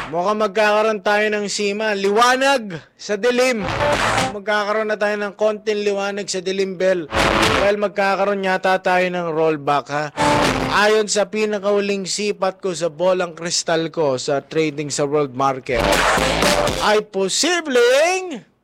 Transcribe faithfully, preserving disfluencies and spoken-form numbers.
Mukhang magkakaroon tayo ng sima. Liwanag sa dilim. Magkakaroon na tayo ng konting liwanag sa dilim, Bel. Well, magkakaroon yata tayo ng rollback, ha? Ayon sa pinakauling sipat ko sa bolang kristal ko sa trading sa world market, ay posibleng